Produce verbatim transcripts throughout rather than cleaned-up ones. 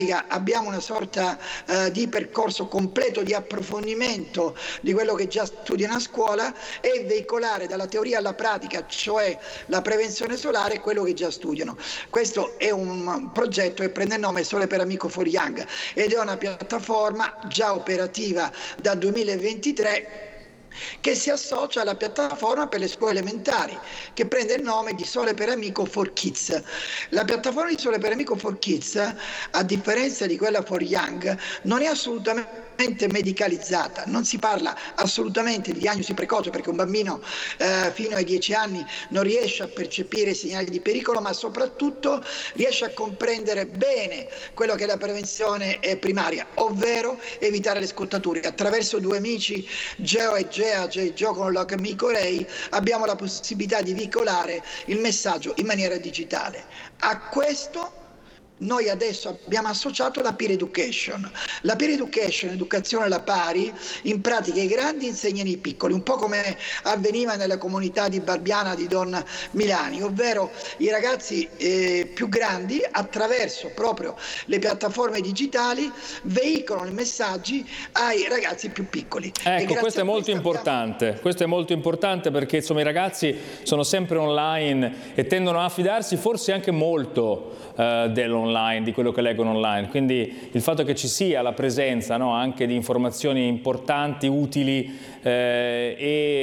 abbiamo una sorta eh, di percorso completo di approfondimento di quello che già studiano a scuola e veicolare dalla teoria alla pratica, cioè la prevenzione solare, quello che già studiano. Questo è un progetto che prende il nome Sole per Amico for Young ed è una piattaforma già operativa dal duemilaventitré che si associa alla piattaforma per le scuole elementari, che prende il nome di Sole per Amico for Kids. La piattaforma di Sole per Amico for Kids, a differenza di quella for Young, non è assolutamente medicalizzata, non si parla assolutamente di diagnosi precoce, perché un bambino eh, fino ai dieci anni non riesce a percepire i segnali di pericolo, ma soprattutto riesce a comprendere bene quello che è la prevenzione primaria, ovvero evitare le scottature. Attraverso due amici, Geo e Gea, Geo con l'amico Ray, abbiamo la possibilità di veicolare il messaggio in maniera digitale. A questo noi adesso abbiamo associato la peer education. La peer education, educazione alla pari, in pratica i grandi insegnano i piccoli, un po' come avveniva nella comunità di Barbiana di Don Milani, ovvero i ragazzi eh, più grandi attraverso proprio le piattaforme digitali veicolano i messaggi ai ragazzi più piccoli. Ecco, questo è molto importante, abbiamo... questo è molto importante perché insomma i ragazzi sono sempre online e tendono a fidarsi forse anche molto eh, dell'online, di quello che leggono online, quindi il fatto che ci sia la presenza, no, anche di informazioni importanti, utili eh,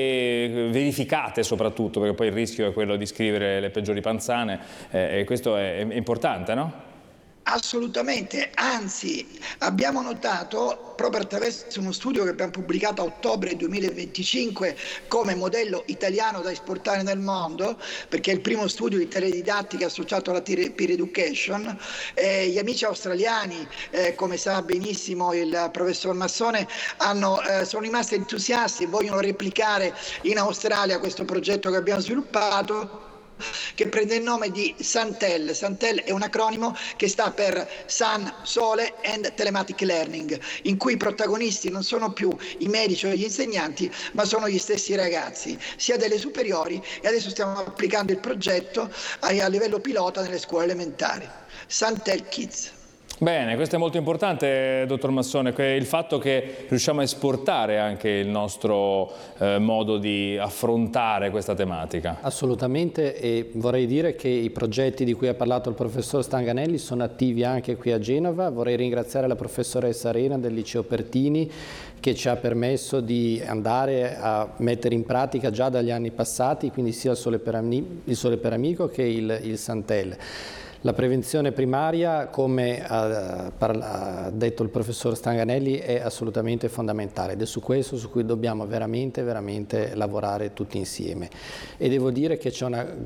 e verificate soprattutto, perché poi il rischio è quello di scrivere le peggiori panzane eh, e questo è, è importante, no? Assolutamente, anzi abbiamo notato proprio attraverso uno studio che abbiamo pubblicato a ottobre duemilaventicinque come modello italiano da esportare nel mondo, perché è il primo studio di teledidattica associato alla peer education. Eh, gli amici australiani, eh, come sa benissimo il professor Massone, hanno, eh, sono rimasti entusiasti e vogliono replicare in Australia questo progetto che abbiamo sviluppato, che prende il nome di Santel. Santel è un acronimo che sta per Sun, Sole and Telematic Learning, in cui i protagonisti non sono più i medici o gli insegnanti, ma sono gli stessi ragazzi, sia delle superiori, e adesso stiamo applicando il progetto a, a livello pilota nelle scuole elementari. Santel Kids. Bene, questo è molto importante, dottor Massone, il fatto che riusciamo a esportare anche il nostro eh, modo di affrontare questa tematica. Assolutamente, e vorrei dire che i progetti di cui ha parlato il professor Stanganelli sono attivi anche qui a Genova. Vorrei ringraziare la professoressa Arena del liceo Pertini che ci ha permesso di andare a mettere in pratica già dagli anni passati, quindi sia il Sole per, Ami- il Sole per Amico che il, il Santel. La prevenzione primaria, come ha, ha detto il professor Stanganelli, è assolutamente fondamentale ed è su questo su cui dobbiamo veramente, veramente lavorare tutti insieme. E devo dire che c'è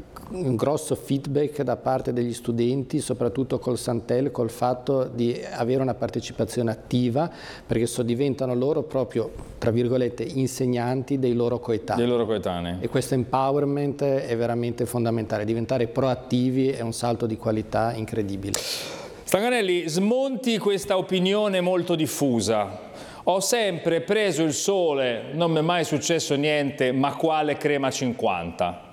un grosso feedback da parte degli studenti, soprattutto col Santel, col fatto di avere una partecipazione attiva, perché so, diventano loro proprio, tra virgolette, insegnanti dei loro coetanei. Dei loro coetanei. E questo empowerment è veramente fondamentale, diventare proattivi è un salto di qualità incredibile. Stanganelli, smonti questa opinione molto diffusa. Ho sempre preso il sole, non mi è mai successo niente, ma quale crema cinquanta?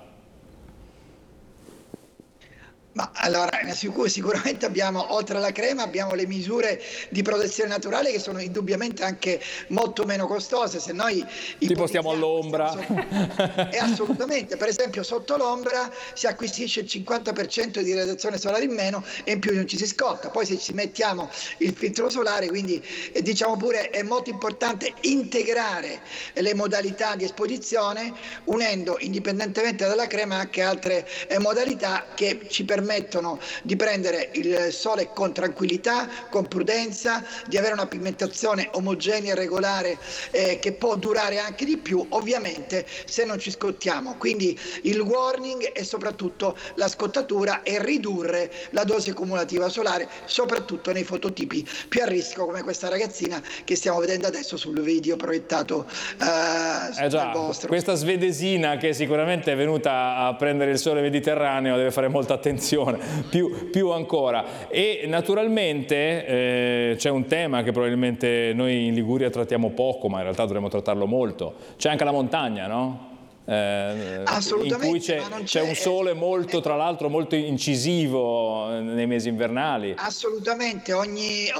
Ma allora, sicuramente abbiamo, oltre alla crema, abbiamo le misure di protezione naturale che sono indubbiamente anche molto meno costose. Se noi tipo stiamo all'ombra. E assolutamente, per esempio sotto l'ombra si acquisisce il cinquanta per cento di radiazione solare in meno e in più non ci si scotta. Poi se ci mettiamo il filtro solare, quindi eh, diciamo pure è molto importante integrare le modalità di esposizione, unendo indipendentemente dalla crema anche altre eh, modalità che ci permettono permettono di prendere il sole con tranquillità, con prudenza, di avere una pigmentazione omogenea e regolare eh, che può durare anche di più, ovviamente se non ci scottiamo. Quindi il warning è soprattutto la scottatura e ridurre la dose cumulativa solare, soprattutto nei fototipi più a rischio come questa ragazzina che stiamo vedendo adesso sul video proiettato eh, eh già, vostro. Questa svedesina che sicuramente è venuta a prendere il sole mediterraneo deve fare molta attenzione. Più, più ancora. E naturalmente eh, c'è un tema che probabilmente noi in Liguria trattiamo poco, ma in realtà dovremmo trattarlo molto. C'è anche la montagna, no? Eh, in cui c'è, c'è un sole molto, tra l'altro, molto incisivo nei mesi invernali. Assolutamente, ogni,